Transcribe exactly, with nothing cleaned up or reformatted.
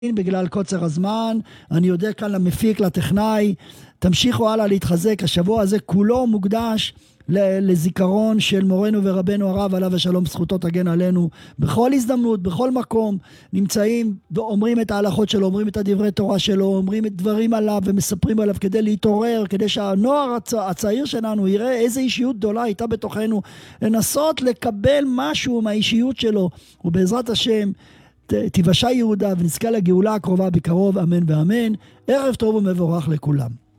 בגלל קוצר הזמן, אני יודע כאן למפיק, לטכנאי, תמשיכו הלאה להתחזק, השבוע הזה כולו מוקדש לזיכרון של מורנו ורבנו הרב עליו השלום, זכותו תגן עלינו. בכל הזדמנות, בכל מקום נמצאים ואומרים את ההלכות שלו, אומרים את הדברי תורה שלו, אומרים את דברים עליו ומספרים עליו כדי להתעורר, כדי שהנוער הצ... הצעיר שלנו יראה איזה אישיות גדולה הייתה בתוכנו, לנסות לקבל משהו מהאישיות שלו, ובעזרת השם תיוושע יהודה ונזכה לגאולה הקרובה בקרוב, אמן ואמן. ערב טוב ומבורך לכולם.